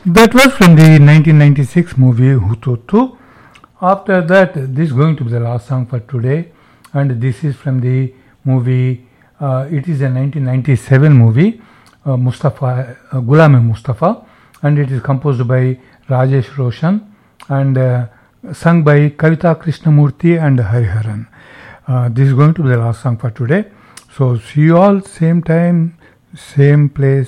That was from the 1996 movie Hututu. After that, this is going to be the last song for today, and this is from the movie. It is a 1997 movie, Mustafa Ghulam Mustafa, and it is composed by Rajesh Roshan and sung by Kavita Krishnamurthy and Hariharan. This is going to be the last song for today. So see you all same time, same place,